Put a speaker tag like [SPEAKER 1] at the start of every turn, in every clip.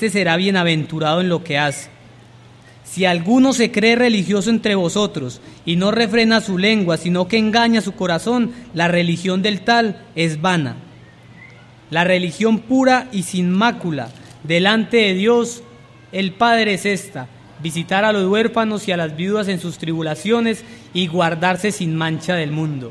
[SPEAKER 1] éste será bienaventurado en lo que hace. Si alguno se cree religioso entre vosotros y no refrena su lengua, sino que engaña su corazón, la religión del tal es vana. La religión pura y sin mácula delante de Dios el Padre es esta: visitar a los huérfanos y a las viudas en sus tribulaciones y guardarse sin mancha del mundo.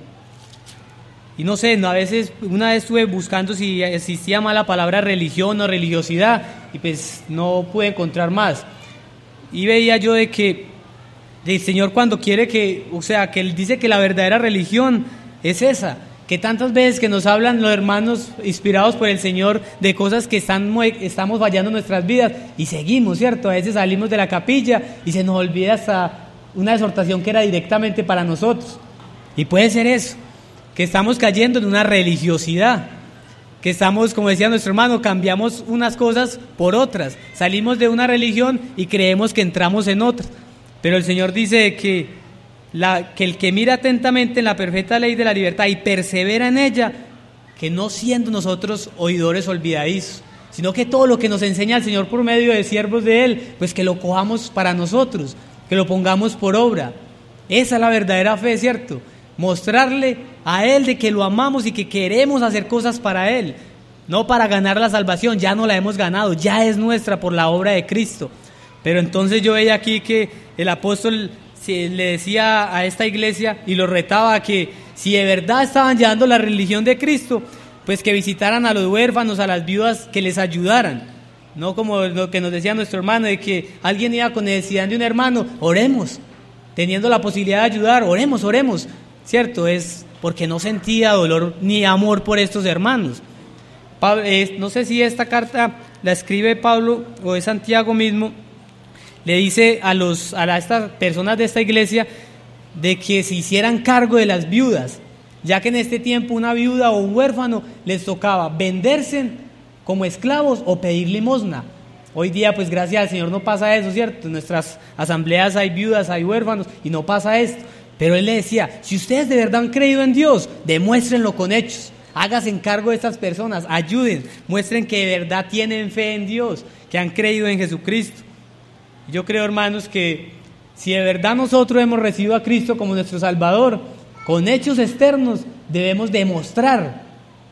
[SPEAKER 1] Y no sé, a veces, una vez estuve buscando si existía más la palabra religión o religiosidad, y pues no pude encontrar más. Y veía yo de que el Señor, cuando quiere que, o sea, que Él dice que la verdadera religión es esa, que tantas veces que nos hablan los hermanos inspirados por el Señor de cosas que estamos fallando en nuestras vidas, y seguimos, ¿cierto? A veces salimos de la capilla y se nos olvida hasta una exhortación que era directamente para nosotros. Y puede ser eso, que estamos cayendo en una religiosidad, que estamos, como decía nuestro hermano, cambiamos unas cosas por otras, salimos de una religión y creemos que entramos en otra. Pero el Señor dice que el que mira atentamente en la perfecta ley de la libertad y persevera en ella, que no siendo nosotros oidores olvidadizos, sino que todo lo que nos enseña el Señor por medio de siervos de Él, pues que lo cojamos para nosotros, que lo pongamos por obra. Esa es la verdadera fe, ¿cierto? Mostrarle a Él de que lo amamos y que queremos hacer cosas para Él, no para ganar la salvación. Ya no la hemos ganado, ya es nuestra por la obra de Cristo. Pero entonces yo veía aquí que el apóstol le decía a esta iglesia y lo retaba a que si de verdad estaban llevando la religión de Cristo, pues que visitaran a los huérfanos, a las viudas, que les ayudaran. No como lo que nos decía nuestro hermano, de que alguien iba con necesidad de un hermano, oremos, teniendo la posibilidad de ayudar, oremos, ¿cierto? Es porque no sentía dolor ni amor por estos hermanos. No sé si esta carta la escribe Pablo o es Santiago mismo. Le dice a estas personas de esta iglesia de que se hicieran cargo de las viudas, ya que en este tiempo una viuda o un huérfano les tocaba venderse como esclavos o pedir limosna. Hoy día, pues gracias al Señor no pasa eso, ¿cierto? En nuestras asambleas hay viudas, hay huérfanos y no pasa esto. Pero él le decía, si ustedes de verdad han creído en Dios, demuéstrenlo con hechos, háganse cargo de estas personas, ayuden, muestren que de verdad tienen fe en Dios, que han creído en Jesucristo. Yo creo, hermanos, que si de verdad nosotros hemos recibido a Cristo como nuestro Salvador, con hechos externos debemos demostrar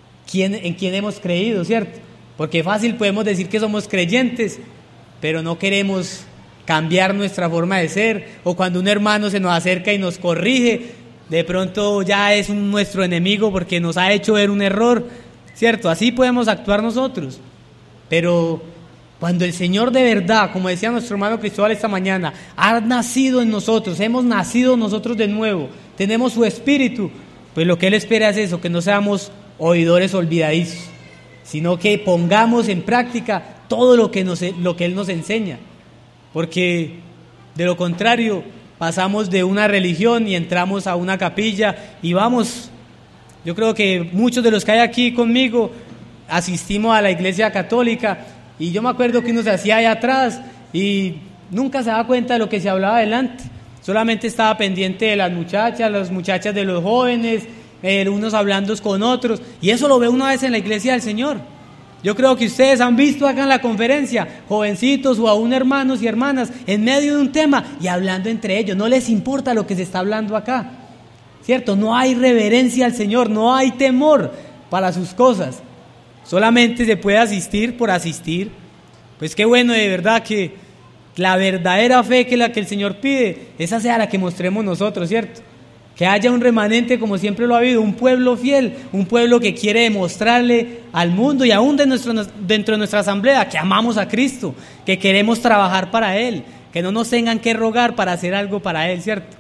[SPEAKER 1] en quién hemos creído, ¿cierto? Porque fácil podemos decir que somos creyentes, pero no queremos cambiar nuestra forma de ser, o cuando un hermano se nos acerca y nos corrige, de pronto ya es nuestro enemigo porque nos ha hecho ver un error, ¿cierto? Así podemos actuar nosotros, pero cuando el Señor de verdad, como decía nuestro hermano Cristóbal esta mañana, ha nacido en nosotros, hemos nacido nosotros de nuevo, tenemos su espíritu, pues lo que Él espera es eso, que no seamos oidores olvidadizos, sino que pongamos en práctica todo lo que Él nos enseña. Porque de lo contrario pasamos de una religión y entramos a una capilla y vamos. Yo creo que muchos de los que hay aquí conmigo asistimos a la iglesia católica y yo me acuerdo que uno se hacía allá atrás y nunca se daba cuenta de lo que se hablaba adelante, solamente estaba pendiente de las muchachas de los jóvenes, unos hablando con otros, y eso lo ve una vez en la iglesia del Señor. Yo creo que ustedes han visto acá en la conferencia jovencitos o aún hermanos y hermanas en medio de un tema y hablando entre ellos, no les importa lo que se está hablando acá, ¿cierto? No hay reverencia al Señor, no hay temor para sus cosas, solamente se puede asistir por asistir. Pues qué bueno de verdad que la verdadera fe, que es la que el Señor pide, esa sea la que mostremos nosotros, ¿cierto? Que haya un remanente como siempre lo ha habido, un pueblo fiel, un pueblo que quiere demostrarle al mundo y aún dentro de nuestra asamblea que amamos a Cristo, que queremos trabajar para Él, que no nos tengan que rogar para hacer algo para Él, ¿cierto?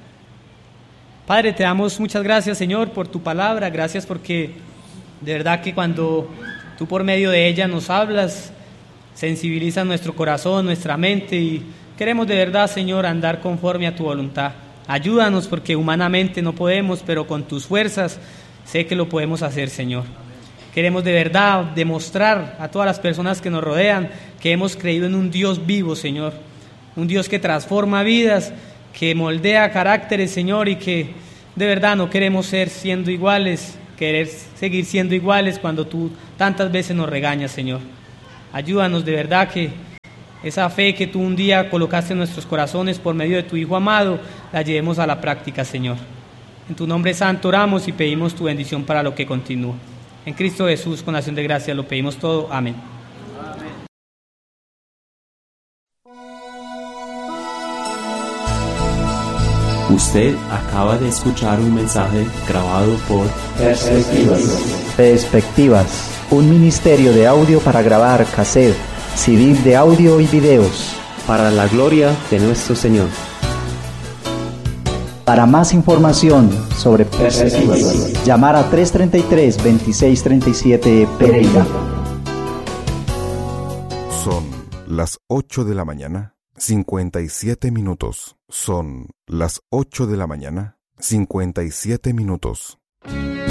[SPEAKER 1] Padre, te damos muchas gracias, Señor, por tu palabra, gracias porque de verdad que cuando tú por medio de ella nos hablas, sensibilizas nuestro corazón, nuestra mente y queremos de verdad, Señor, andar conforme a tu voluntad. Ayúdanos porque humanamente no podemos, pero con tus fuerzas sé que lo podemos hacer, Señor. Queremos de verdad demostrar a todas las personas que nos rodean que hemos creído en un Dios vivo, Señor. Un Dios que transforma vidas, que moldea caracteres, Señor, y que de verdad no queremos siendo iguales, querer seguir siendo iguales cuando tú tantas veces nos regañas, Señor. Ayúdanos de verdad que esa fe que tú un día colocaste en nuestros corazones por medio de tu Hijo amado, la llevemos a la práctica, Señor. En tu nombre santo oramos y pedimos tu bendición para lo que continúa. En Cristo Jesús, con acción de gracias, lo pedimos todo. Amén.
[SPEAKER 2] Usted acaba de escuchar un mensaje grabado por
[SPEAKER 3] Perspectivas, un ministerio de audio para grabar cassette, CD de audio y videos.
[SPEAKER 2] para la gloria de nuestro Señor.
[SPEAKER 3] Para más información sobre Perspectivas, llamar a 333-2637 Pereira.
[SPEAKER 4] Son las 8 de la mañana, 57 minutos. Son las 8 de la mañana, 57 minutos.